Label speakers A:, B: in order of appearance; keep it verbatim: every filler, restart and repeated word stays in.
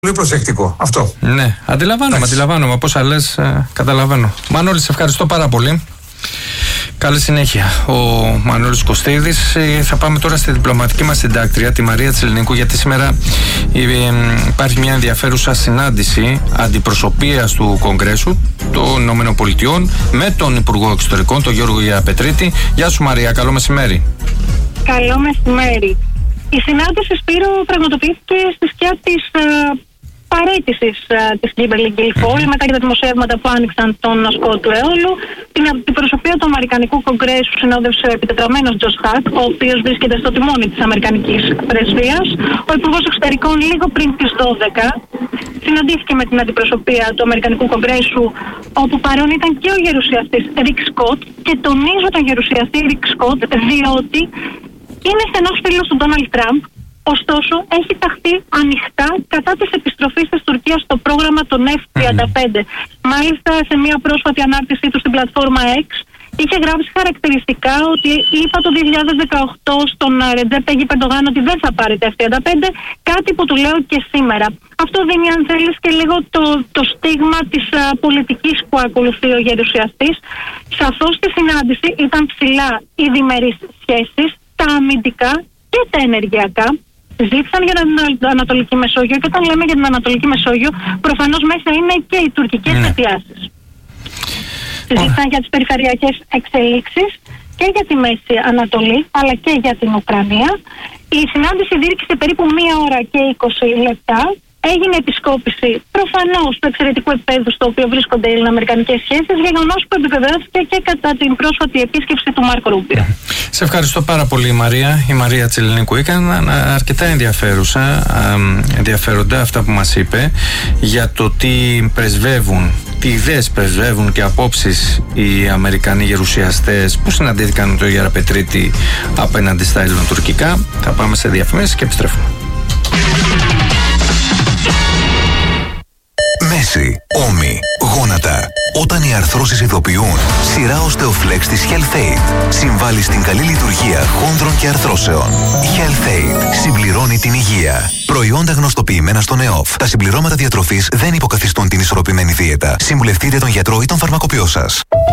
A: Πολύ προσεκτικό αυτό.
B: Ναι, αντιλαμβάνομαι, Εντάξει. αντιλαμβάνομαι. Από όσα λες, ε, καταλαβαίνω. Μανώλη, σε ευχαριστώ πάρα πολύ. Καλή συνέχεια. Ο Μανώλης Κωστίδης. Ε, θα πάμε τώρα στη διπλωματική μας συντάκτρια, τη Μαρία Τσιλινίκου, γιατί σήμερα ε, ε, υπάρχει μια ενδιαφέρουσα συνάντηση αντιπροσωπείας του Κογκρέσου των ΗΠΑ με τον Υπουργό Εξωτερικών, τον Γιώργο Γεραπετρίτη. Γεια σου, Μαρία, καλό μεσημέρι.
C: Καλό μεσημέρι. Η συνάντηση, Σπύρο, πραγματοποιήθηκε στη σκιά της ε, παραίτησης ε, της Kimberly Guilfoyle μετά και τα δημοσιεύματα που άνοιξαν τον ασκό του αιώλου. Την αντιπροσωπεία του Αμερικανικού Κογκρέσου συνόδευσε ο επιτετραμένος Τζος Χακ, ο οποίος βρίσκεται στο τιμόνι της Αμερικανικής Πρεσβείας. Ο Υπουργός Εξωτερικών λίγο πριν τις δώδεκα συναντήθηκε με την αντιπροσωπεία του Αμερικανικού Κογκρέσου, όπου παρόν ήταν και ο γερουσιαστής Ρικ Σκοτ, και τονίζω τον γερουσιαστή Ρικ Σκοτ διότι είναι στενός φίλος του Ντόναλντ Τραμπ, ωστόσο έχει ταχθεί ανοιχτά κατά της επιστροφής της Τουρκίας στο πρόγραμμα των εφ τριάντα πέντε. Mm. Μάλιστα, σε μια πρόσφατη ανάρτησή του στην πλατφόρμα X, είχε γράψει χαρακτηριστικά ότι είπα το δύο χιλιάδες δεκαοκτώ στον Ρετζέπ Ταγιπ Ερντογάν ότι δεν θα πάρει τα εφ τριάντα πέντε, κάτι που του λέω και σήμερα. Αυτό δίνει, αν θέλεις, και λίγο το, το στίγμα της α, πολιτικής που ακολουθεί ο γερουσιαστής. Σαφώς στη συνάντηση ήταν ψηλά οι διμερείς σχέσεις, τα αμυντικά και τα ενεργειακά. Ζήτησαν για την Ανατολική Μεσόγειο, και όταν λέμε για την Ανατολική Μεσόγειο, προφανώς μέσα είναι και οι τουρκικές
B: ναι.
C: αιτιάσεις. Ζήτησαν για τις περιφερειακές εξελίξεις και για τη Μέση Ανατολή, αλλά και για την Ουκρανία. Η συνάντηση διήρκησε περίπου μία ώρα και είκοσι λεπτά. Έγινε επισκόπηση προφανώς του εξαιρετικού επίπεδου στο οποίο βρίσκονται οι ελληνοαμερικανικές σχέσεις, γεγονός που επιβεβαιώθηκε και κατά την πρόσφατη επίσκεψη του Μάρκο Ρούμπιο.
B: Σε ευχαριστώ πάρα πολύ, Μαρία. Η Μαρία Τσιλινίκου ήταν αρκετά ενδιαφέρουσα, ενδιαφέροντα αυτά που μας είπε για το τι πρεσβεύουν, τι ιδέες πρεσβεύουν και απόψεις οι Αμερικανοί γερουσιαστές που συναντήθηκαν με τον Γεραπετρίτη απέναντι στα ελληνοτουρκικά. Θα πάμε σε διαφημίσεις και επιστρέφουμε.
D: Μέση, ώμοι, γόνατα. Όταν οι αρθρώσεις ειδοποιούν, σειρά Osteoflex της HealthAid συμβάλλει στην καλή λειτουργία χόνδρων και αρθρώσεων. HealthAid συμπληρώνει την υγεία. Προϊόντα γνωστοποιημένα στον ΕΟΦ. Τα συμπληρώματα διατροφής δεν υποκαθιστούν την ισορροπημένη δίαιτα. Συμβουλευτείτε τον γιατρό ή τον φαρμακοποιό σας.